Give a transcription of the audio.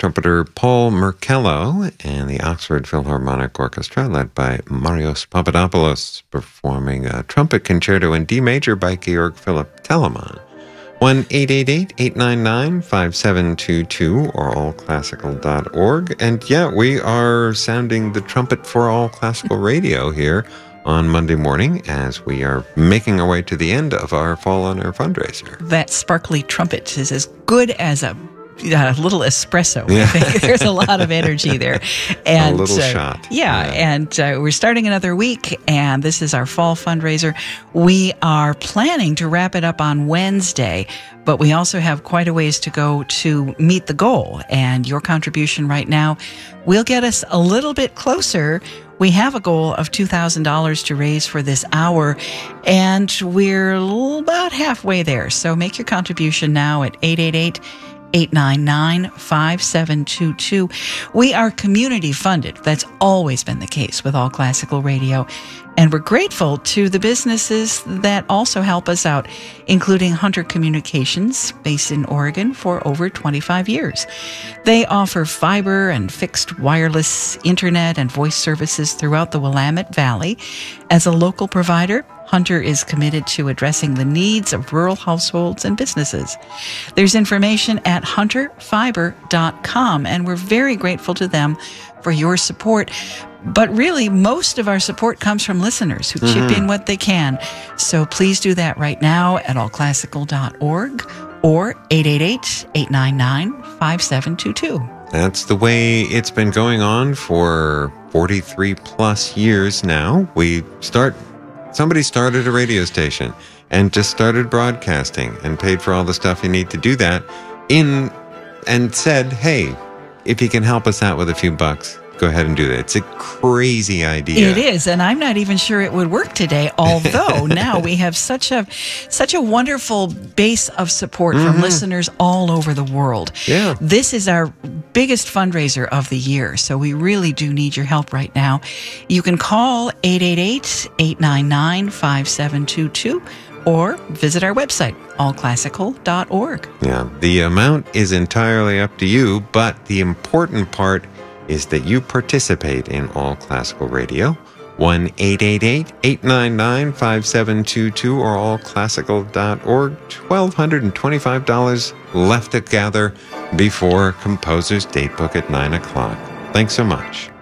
trumpeter Paul Merkello and the Oxford Philharmonic Orchestra, led by Marios Papadopoulos, performing a trumpet concerto in D major by Georg Philipp Telemann. 1-888-899-5722 or allclassical.org. And yeah, we are sounding the trumpet for All Classical Radio here on Monday morning as we are making our way to the end of our Fall on Air fundraiser. That sparkly trumpet is as good as a little espresso. Yeah. I think there's a lot of energy there. And, a little shot. And we're starting another week, and this is our fall fundraiser. We are planning to wrap it up on Wednesday, but we also have quite a ways to go to meet the goal. And your contribution right now will get us a little bit closer. We have a goal of $2,000 to raise for this hour, and we're about halfway there. So make your contribution now at 888-899-5722. We are community funded. That's always been the case with All Classical Radio. And we're grateful to the businesses that also help us out, including Hunter Communications, based in Oregon for over 25 years. They offer fiber and fixed wireless internet and voice services throughout the Willamette Valley. As a local provider, Hunter is committed to addressing the needs of rural households and businesses. There's information at hunterfiber.com, and we're very grateful to them for your support. But really, most of our support comes from listeners who chip in what they can. So please do that right now at allclassical.org or 888-899-5722. That's the way it's been going on for 43 plus years now. Somebody started a radio station and just started broadcasting and paid for all the stuff you need to do that and said, hey, if you can help us out with a few bucks, go ahead and do that. It's a crazy idea. It is, and I'm not even sure it would work today, although now we have such a wonderful base of support from listeners all over the world. Yeah. This is our biggest fundraiser of the year, so we really do need your help right now. You can call 888-899-5722 or visit our website, allclassical.org. Yeah, the amount is entirely up to you, but the important part is that you participate in All Classical Radio. 1-888-899-5722 or allclassical.org. $1,225 left to gather before Composer's Datebook at 9 o'clock. Thanks so much.